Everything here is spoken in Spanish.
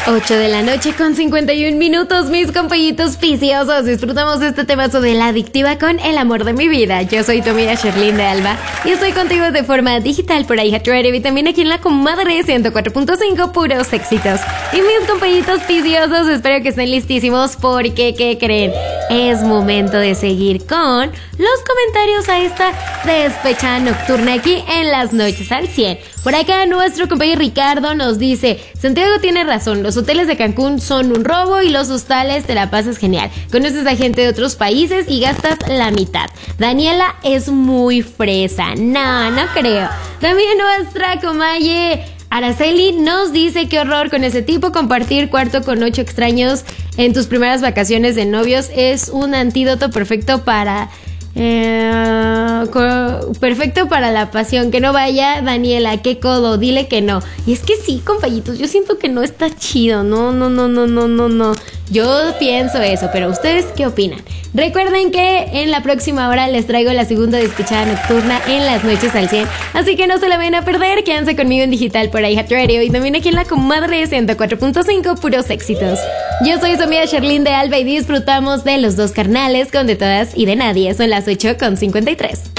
8 de la noche con 51 minutos, mis compañitos viciosos. Disfrutamos de este temazo de la adictiva con el amor de mi vida. Yo soy tu amiga Sherlyn de Alba y estoy contigo de forma digital por iHeartRadio y también aquí en la comadre 104.5, puros éxitos. Y mis compañitos viciosos, espero que estén listísimos porque, ¿qué creen? Es momento de seguir con los comentarios a esta despechada nocturna aquí en Las Noches al 100. Por acá nuestro compañero Ricardo nos dice: Santiago tiene razón, los hoteles de Cancún son un robo y los hostales te la pasas genial. Conoces a gente de otros países y gastas la mitad. Daniela es muy fresa. No creo. También nuestra comalle Araceli nos dice: qué horror con ese tipo, compartir cuarto con 8 extraños en tus primeras vacaciones de novios es un antídoto perfecto para la pasión. Que no vaya, Daniela, qué codo, dile que no. Y es que sí, compañitos, yo siento que no está chido. No. Yo pienso eso, pero ¿ustedes qué opinan? Recuerden que en la próxima hora les traigo la segunda despechada nocturna en Las Noches al 100, así que no se la vayan a perder. Quédense conmigo en digital por iHeartRadio y también aquí en la comadre 104.5, puros éxitos. Yo soy su amiga Sherlyn de Alba y disfrutamos de Los Dos Carnales con De Todas y de Nadie. Son las 8:53.